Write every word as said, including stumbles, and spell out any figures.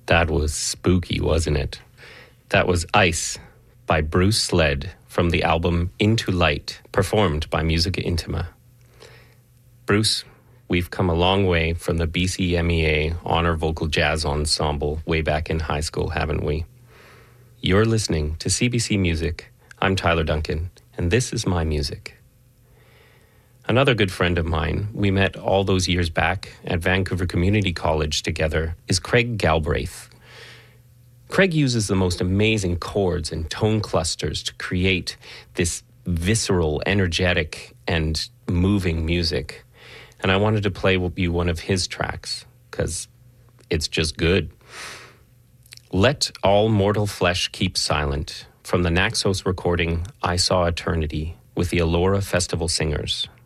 That was spooky, wasn't it? That was Ice by Bruce Sled from the album Into Light, performed by Musica Intima. Bruce, we've come a long way from the B C M E A Honor Vocal Jazz Ensemble way back in high school, haven't we? You're listening to C B C Music. I'm Tyler Duncan, and this is my music. Another good friend of mine, we met all those years back at Vancouver Community College together, is Craig Galbraith. Craig uses the most amazing chords and tone clusters to create this visceral, energetic, and moving music. And I wanted to play you one of his tracks, because it's just good. Let All Mortal Flesh Keep Silent, from the Naxos recording I Saw Eternity with the Elora Festival Singers,